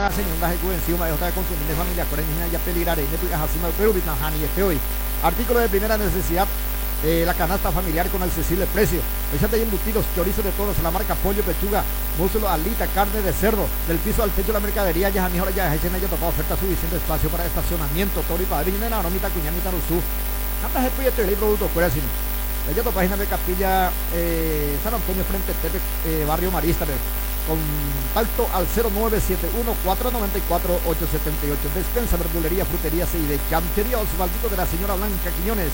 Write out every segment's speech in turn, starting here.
Ina segunda encima de otra consumir de familia coreña ya peligraré de Hacima pero Bitnahani y hoy. Artículo de primera necesidad. La canasta familiar con accesible precio. Échate embutidos, chorizo de todos, la marca pollo, pechuga, músculo, alita, carne de cerdo, del piso al techo la mercadería, ya mejor ya es ya tocado oferta suficiente espacio para estacionamiento, todo y padrino, la nomita, cuñamita, rusú. Hasta el proyecto de producto fuera sino. Ella tu página de Capilla San Antonio frente a Tepe, barrio Marista, contacto al 0971-494-878. Despensa, verdulería, frutería, de Chantería Osvaldito de la señora Blanca Quiñones.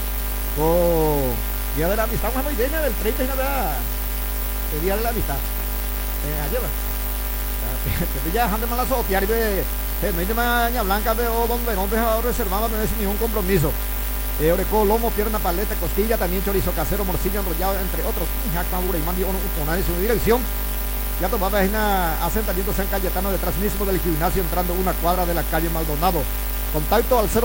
Día de la amistad, muy bien, del 30 y nada. El día de la amistad. Ayer. Ya dejan de mala sopiar y ve. Me dice Maña Blanca veo donde no deja reservado sin ningún compromiso. Oreco, lomo, pierna, paleta, costilla, también chorizo casero, morcilla enrollado, entre otros. Jacma, y mandi uno en su dirección. Ya tomaba asentamiento San Cayetano detrás mismo del gimnasio, entrando una cuadra de la calle Maldonado. Contacto al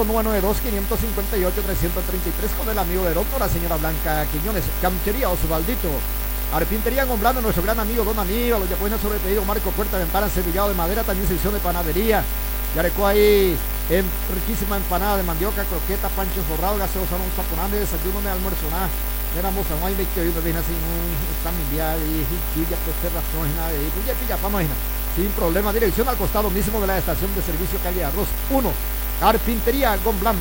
0992-558-333 con el amigo de doctor, la señora Blanca Quiñones. Canchería Osvaldito. Arpintería Gomblando, nuestro gran amigo Don Aníbal. Los yapones sobre pedido Marco Puerta, ventana, cepillado de madera, también sección de panadería. Yareco ahí, riquísima empanada de mandioca, croqueta, pancho forrado, gaseosa, un saponán de desayuno, de almuerzo, nada. Éramos a Juan 28, me así, familiar, y ya pues razón, nada de ahí. Pues ya pilla, vamos, sin problema. Dirección al costado mismo de la estación de servicio Calle Arroz 1. Carpintería Gomblán.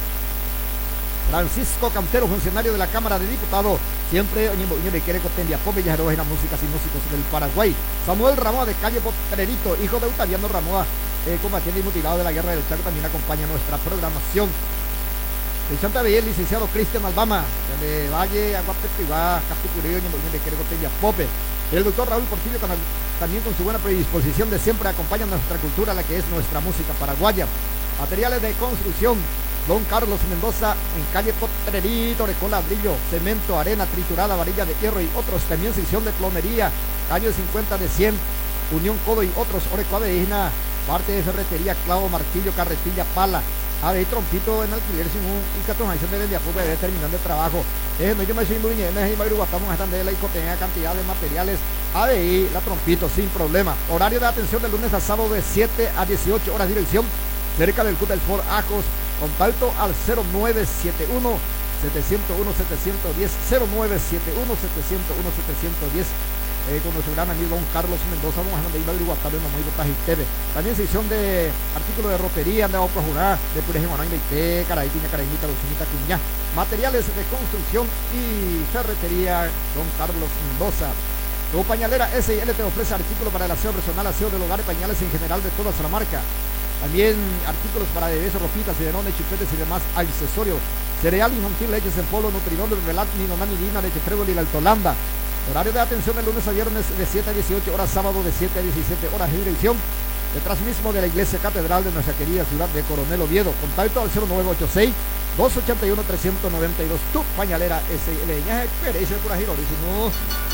Francisco Cantero, funcionario de la Cámara de Diputados, siempre me quiere costendia, Pope Yajeros en la músicas y músicos del Paraguay. Samuel Ramoa de calle Potrerito, hijo de Octaviano Ramoa, combatiente y mutilado de la guerra del Chaco, también acompaña nuestra programación. De Santa Bella, el licenciado Cristian Albama, de Valle, Aguape Privada, Capicurillo, me quiere costendia, Pope. El doctor Raúl Portillo, también con su buena predisposición de siempre acompaña nuestra cultura, la que es nuestra música paraguaya. Materiales de construcción, Don Carlos Mendoza en calle Potrerito, con ladrillo, cemento, arena triturada, varilla de hierro y otros. También sección de plomería, calle 50 de 100, Unión Codo y otros. Oreco Aveina, parte de ferretería, clavo, martillo, carretilla, pala. De trompito en alquiler sin un cartonización de Diaputa de terminando el trabajo. No yo me soy muy bien, estamos gastando la hipoteca cantidad de materiales. ADI, la trompito sin problema. Horario de atención de lunes a sábado de 7 a 18 horas. Dirección cerca del Club del Fort Ajos. Contacto al 0971 701 710 0971 701 710 con nuestro gran amigo don Carlos Mendoza. Vamos a ir a averiguar también sección de artículos de ropería, de opra jurada, de pureje guanaimite, caraítina, caraímita, lucinita, cuñá, materiales de construcción y ferretería don Carlos Mendoza. Tu pañalera S&L te ofrece artículos para el aseo personal, aseo del hogar, pañales en general de toda la marca. También artículos para bebés, ropitas, biberones, chupetes y demás accesorios. Cereal infantil, leches en polvo, nutridol, relat, ninonanilina, leche trébol y la altolanda. Horario de atención de lunes a viernes de 7 a 18 horas, sábado de 7 a 17 horas. En dirección detrás mismo de la iglesia catedral de nuestra querida ciudad de Coronel Oviedo. Contacto al 0986 281 392. Tu pañalera S&L. Ya es por ahí,